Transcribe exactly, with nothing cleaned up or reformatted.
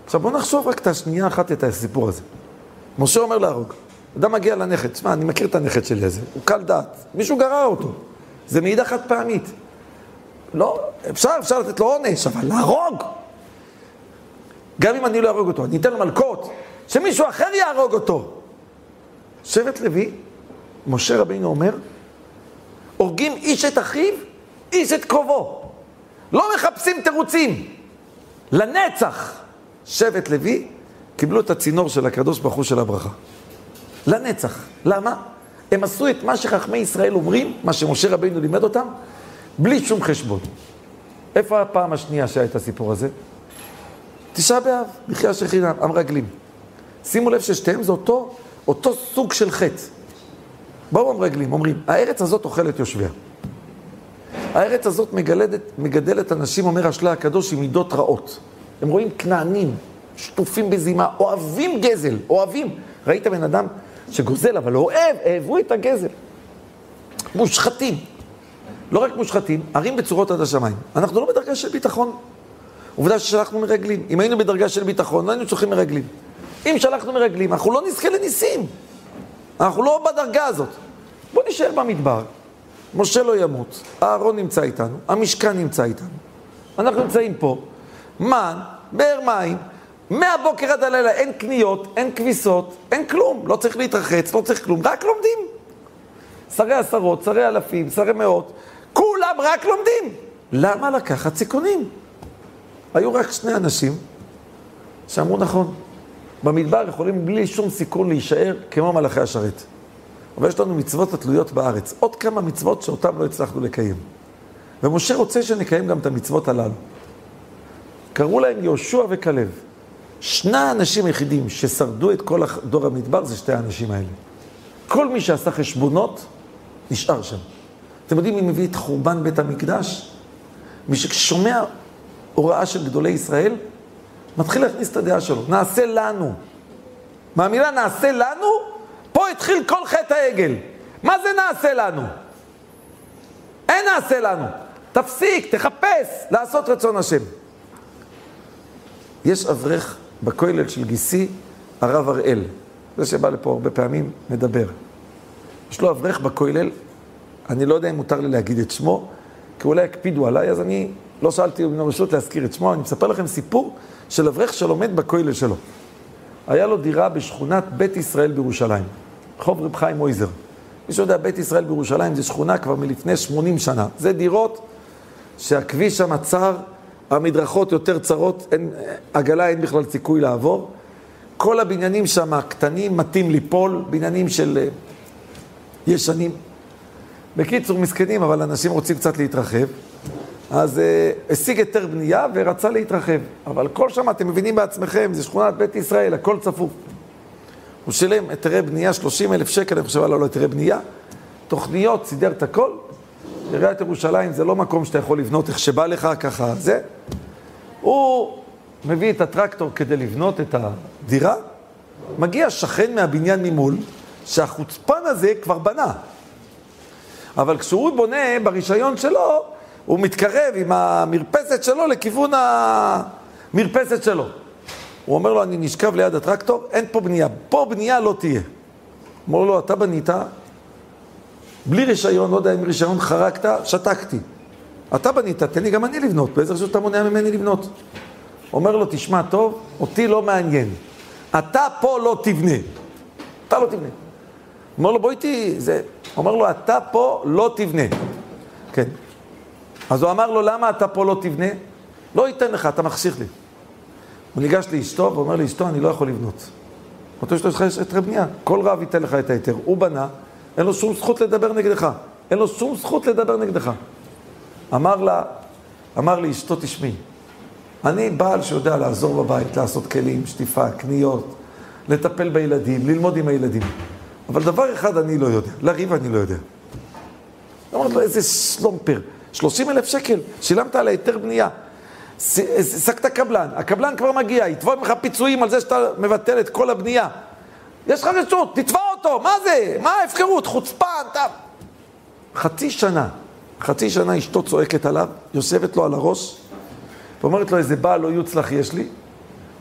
עכשיו בוא נחשוב רק את השנייה אחת את הסיפור הזה. משה אומר להרוג. אדם מגיע לנכד, שמע, אני מכיר את הנכד שלי הזה, הוא קל דעת, מישהו גרר אותו. זה מעידה חד פעמית. לא, אפשר, אפשר לתת לו עונש, אבל להרוג. גם אם אני לא ארוג אותו, אני אתן לו מלכות, שמישהו אחר יהרוג אותו. שבט לוי, משה רבינו אומר, הורגים איש את אחיו, איש את קרובו. לא מחפשים תירוצים. לנצח, שבט לוי, קיבלו את הצינור של הקדוש ברוך הוא של הברכה. לנצח. למה? הם עשו את מה שחכמי ישראל אומרים, מה שמשה רבינו לימד אותם, בלי שום חשבון. איפה הפעם השנייה שהיה את הסיפור הזה? תשעה באב, בחייה של חינם, המרגלים. שימו לב ששתיהם זה אותו, אותו סוג של חטא. באו המרגלים, אומרים, הארץ הזאת אוכלת יושביה. הארץ הזאת מגלדת, מגדלת אנשים, אומר השלה הקדוש, עם מידות רעות. הם רואים כנענים, שטופים בזימה, אוהבים גזל, אוהבים. ראית בן אדם שגוזל, אבל לא אוהב, אהבו את הגזל. מושחתים. לא רק מושחתים, ערים בצורות עד השמיים. אנחנו לא בדרגה של ביטחון. עובדה ששלחנו מרגלים. אם היינו בדרגה של ביטחון, לא היינו צריכים מרגלים. אם שלחנו מרגלים, אנחנו לא נזכה לניסים. אנחנו לא בדרגה הזאת. בוא נשאר במדבר. משה לא ימות, הארון נמצא איתנו, המשכן נמצא איתנו. אנחנו נמצאים פה, מן, באר מים, מהבוקר עד הלילה אין קניות, אין כביסות, אין כלום. לא צריך להתרחץ, לא צריך כלום, רק לומדים. שרי עשרות, שרי אלפים, שרי מאות, כולם רק לומדים. למה לקחת סיכונים? היו רק שני אנשים שאמרו נכון. במדבר יכולים בלי שום סיכון להישאר כמו מלאכי השרת. אבל יש לנו מצוות התלויות בארץ. עוד כמה מצוות שאותם לא הצלחנו לקיים. ומשה רוצה שנקיים גם את המצוות הללו. קראו להם יהושע וכלב. שני האנשים היחידים ששרדו את כל דור המדבר זה שתי האנשים האלה. כל מי שעשה חשבונות נשאר שם. אתם יודעים מי מביא את חורבן בית המקדש? מי ששומע הוראה של גדולי ישראל, מתחיל להכניס את הדעה שלו. נעשה לנו. מהמילה נעשה לנו, פה התחיל כל חטא העגל. מה זה נעשה לנו? אין נעשה לנו. תפסיק, תחפש לעשות רצון השם. יש אברך בכולל של גיסי, הרב הראל. זה שבא לפה הרבה פעמים, מדבר. יש לו אברך בכולל, אני לא יודע אם מותר לי להגיד את שמו, כי אולי הקפידו עליי, אז אני לא שאלתי מן הרשות להזכיר את שמו, אני מספר לכם סיפור של אברך שלומד בכולל שלו. היה לו דירה בשכונת בית ישראל בירושלים, חוב רב חיים מויזר. מי שיודע, בית ישראל בירושלים זה שכונה כבר מלפני שמונים שנה. זה דירות שהכביש שם צר, המדרכות יותר צרות, אין, עגלה אין בכלל סיכוי לעבור. כל הבניינים שם קטנים, מתאים ליפול, בניינים של ישנים. בקיצור, מסכנים, אבל אנשים רוצים קצת להתרחב. אז אה, השיג יותר בנייה ורצה להתרחב. אבל כל שם, אתם מבינים בעצמכם, זה שכונת בית ישראל, הכל צפוף. הוא שילם היתרי בנייה, שלושים אלף שקל, אני חושב עליו לו היתרי בנייה. תוכניות, סידר את הכל. עיריית ירושלים זה לא מקום שאתה יכול לבנות איך שבא לך, ככה זה. הוא מביא את הטרקטור כדי לבנות את הדירה. מגיע שכן מהבניין ממול, שהחוצפן הזה כבר בנה. אבל כשהוא בונה ברישיון שלו, הוא מתקרב עם המרפסת שלו לכיוון המרפסת שלו. הוא אומר לו, אני נשכב ליד הטרקטור, אין פה בנייה. פה בנייה לא תהיה. הוא אומר לו, אתה בנית, בלי רישיון, לא יודע אם רישיון חרקת, שתקתי. אתה בנית, תן לי גם אני לבנות. באיזה רשות אתה מונע ממני לבנות? אומר לו, תשמע טוב, אותי לא מעניין. אתה פה לא תבנה. אתה לא תבנה. אומר לו, בואי איתי, זה... אומר לו, אתה פה לא תבנה. כן. אז הוא אמר לו, למה אתה פה לא תבנה? לא ייתן לך, אתה מחשיך לי. הוא ניגש לאשתו, ואומר לאשתו, אני לא יכול לבנות. אותו אשתו, יש לך היתר בנייה. כל רב ייתן לך את ההיתר. הוא בנה, אין לו שום זכות לדבר נגדך. אין לו שום זכות לדבר נגדך. אמר לה, אמר לאשתו, תשמעי, אני בעל שיודע לעזור בבית, לעשות כלים, שטיפה, קניות, לטפל בילדים, ללמוד עם הילדים. אבל דבר אחד אני לא יודע, לריב אני לא יודע. אמרת לו, איזה שלומפר, שלושים אלף שקל, שילמת על היתר בנייה. סקת קבלן, הקבלן כבר מגיע, יתבוא ממך פיצויים על זה שאתה מבטל את כל הבנייה. יש לך רשות, תתבע אותו, מה זה? מה ההפקרות? חוצפן, אתה... חצי שנה, חצי שנה אשתו צועקת עליו, יושבת לו על הראש, ואומרת לו, איזה בעל לא יוצלח יש לי,